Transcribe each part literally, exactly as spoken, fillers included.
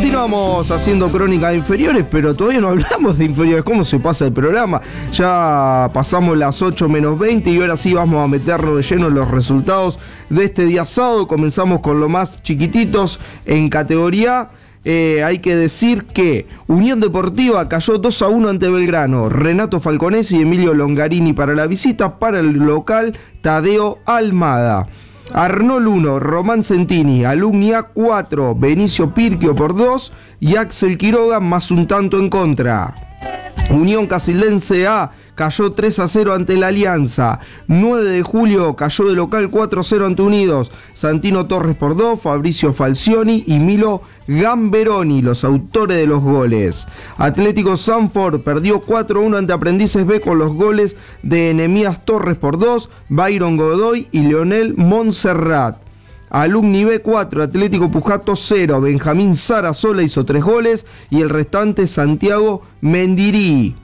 Continuamos haciendo crónicas de inferiores, pero todavía no hablamos de inferiores. ¿Cómo se pasa el programa? Ya pasamos las ocho menos veinte y ahora sí vamos a meternos de lleno en los resultados de este día sábado. Comenzamos con los más chiquititos en categoría A. Eh, hay que decir que Unión Deportiva cayó dos a uno ante Belgrano. Renato Falconesi y Emilio Longarini para la visita. Para el local, Tadeo Almada. Arnol uno, Román Centini. Alumnia cuatro, Benicio Pirquio por dos y Axel Quiroga más un tanto en contra. Unión Casildense A cayó tres a cero ante la Alianza. nueve de julio cayó de local cuatro a cero ante Unidos. Santino Torres por dos, Fabricio Falcioni y Milo Gamberoni, los autores de los goles. Atlético Sanford perdió cuatro a uno ante Aprendices B con los goles de Enemías Torres por dos, Byron Godoy y Leonel Montserrat. Alumni B cuatro, Atlético Pujato cero, Benjamín Sarasola hizo tres goles y el restante Santiago Mendirí.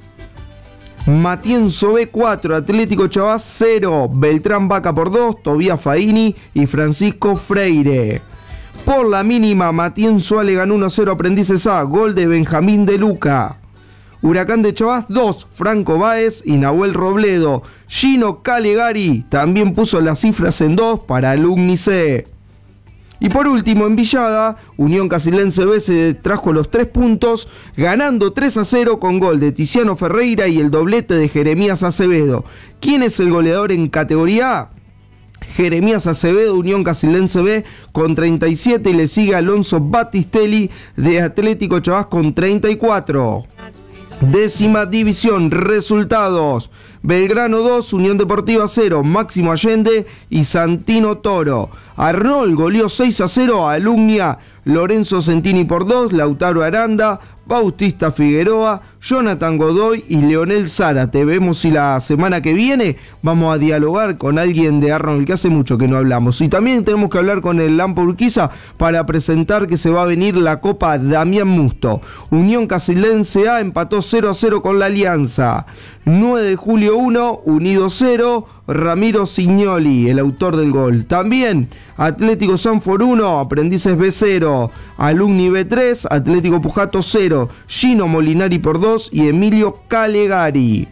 Matienzo B cuatro, Atlético Chavás cero, Beltrán Vaca por dos, Tobías Faini y Francisco Freire. Por la mínima, Matienzo A le ganó uno a cero a Aprendices A, gol de Benjamín de Luca. Huracán de Chavás dos, Franco Báez y Nahuel Robledo. Gino Calegari también puso las cifras en dos para Alumni C. Y por último, en Villada, Unión Casildense B se trajo los tres puntos, ganando tres a cero con gol de Tiziano Ferreira y el doblete de Jeremías Acevedo. ¿Quién es el goleador en categoría A? Jeremías Acevedo, Unión Casildense B, con treinta y siete, y le sigue Alonso Battistelli de Atlético Chavás con treinta y cuatro. Décima división, resultados: Belgrano dos, Unión Deportiva cero, Máximo Allende y Santino Toro. Arnol goleó seis a cero a Alumnia, Lorenzo Centini por dos, Lautaro Aranda, Bautista Figueroa, Jonathan Godoy y Leonel Zárate. Vemos si la semana que viene vamos a dialogar con alguien de Arnold, que hace mucho que no hablamos. Y también tenemos que hablar con el Lampa Urquiza para presentar que se va a venir la Copa Damián Musto. Unión Casildense A empató cero a cero con la Alianza. nueve de julio uno, Unido cero, Ramiro Signoli, el autor del gol. También Atlético Sanford uno, Aprendices B cero, Alumni B tres, Atlético Pujato cero, Gino Molinari por dos y Emilio Calegari.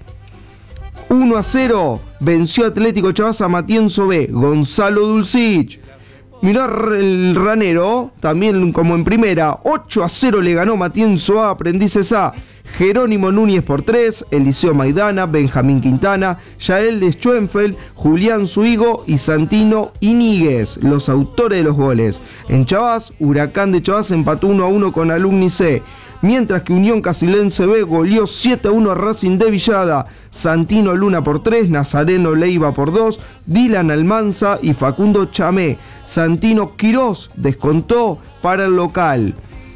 uno a cero venció Atlético Chavás a Matienzo B, Gonzalo Dulcich. Mirá el ranero, también como en primera, ocho a cero le ganó Matienzo A, Aprendices A. Jerónimo Núñez por tres, Eliseo Maidana, Benjamín Quintana, Yael Schoenfeld, Julián Zuigo y Santino Iníguez, los autores de los goles. En Chavás, Huracán de Chavás empató uno a uno con Alumni C, mientras que Unión Casildense B goleó siete a uno a Racing de Villada. Santino Luna por tres, Nazareno Leiva por dos, Dylan Almanza y Facundo Chamé. Santino Quirós descontó para el local.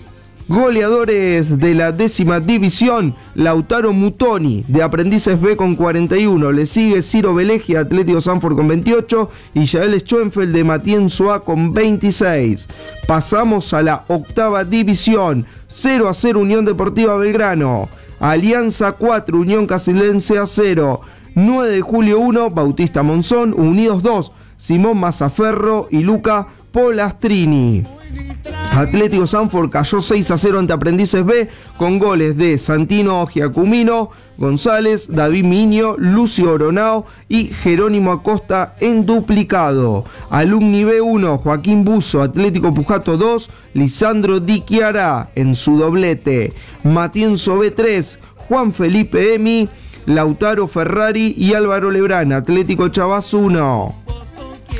Goleadores de la décima división: Lautaro Mutoni de Aprendices B con cuarenta y uno, le sigue Ciro Velegia, Atlético Sanford con veintiocho y Yael Schoenfeld de Matienzo A con veintiséis. Pasamos a la octava división: cero a cero Unión Deportiva Belgrano, Alianza cuatro, Unión Casildense A cero, nueve de julio uno, Bautista Monzón, Unidos dos, Simón Mazzaferro y Luca Polastrini. Atlético Sanford cayó seis a cero ante Aprendices B con goles de Santino Giacumino González, David Miño, Lucio Oronao y Jerónimo Acosta en duplicado. Alumni B uno, Joaquín Buzo, Atlético Pujato dos, Lisandro Di Chiara en su doblete. Matienzo B tres, Juan Felipe Emi, Lautaro Ferrari y Álvaro Lebrán, Atlético Chavás uno.